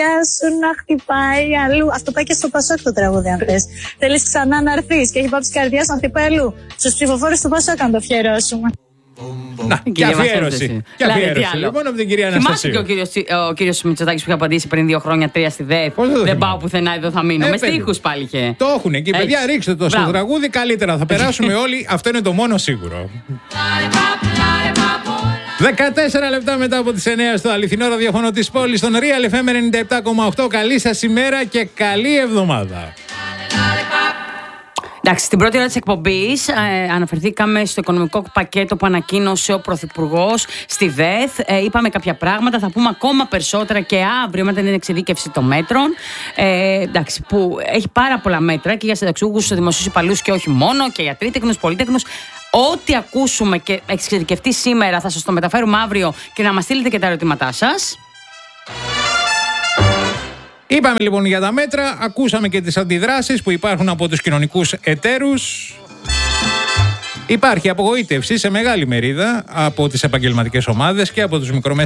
σου να χτυπάει αλλού. Αυτό πάει και στο Πασόκ το τραγούδι, αν θες. Θέλεις ξανά να έρθεις και έχει πάψει καρδιά να χτυπάει αλλού. Στους ψηφοφόρους του Πασόκ, αν το αφιερώσουμε. Να, και αφιέρωση. Και αφιέρωση. Λοιπόν, από την κυρία Αναστασίου. Θυμάσαι και ο κύριος Μητσοτάκης που είχε απαντήσει πριν 2 χρόνια 3 στη ΔΕΘ. Δεν πάω πουθενά, εδώ θα μείνω. Με στίχους πάλι είχε. Το έχουν εκεί. Παιδιά, ρίξτε το στο τραγούδι, καλύτερα. Θα περάσουμε όλοι. Αυτό είναι το μόνο σίγουρο. 14 λεπτά μετά από τις 9 στο αληθινό ραδιόφωνο της πόλης, στον Real FM 97,8. Καλή σας ημέρα και καλή εβδομάδα. Εντάξει, στην πρώτη ώρα της εκπομπής αναφερθήκαμε στο οικονομικό πακέτο που ανακοίνωσε ο Πρωθυπουργός στη ΔΕΘ. Είπαμε κάποια πράγματα, θα πούμε ακόμα περισσότερα και αύριο μετά την εξειδίκευση των μέτρων. Εντάξει, που έχει πάρα πολλά μέτρα και για συνταξιούχους, δημοσίους υπαλλήλους και όχι μόνο, και για τρίτεκνους, πολυτέκνους. Ό,τι ακούσουμε και έχει εξειδικευτεί σήμερα θα σας το μεταφέρουμε αύριο και να μας στείλετε και τα ερωτήματά σας. Είπαμε λοιπόν για τα μέτρα, ακούσαμε και τις αντιδράσεις που υπάρχουν από τους κοινωνικούς εταίρους. Υπάρχει απογοήτευση σε μεγάλη μερίδα από τις επαγγελματικές ομάδες και από τους μικρομεσαίους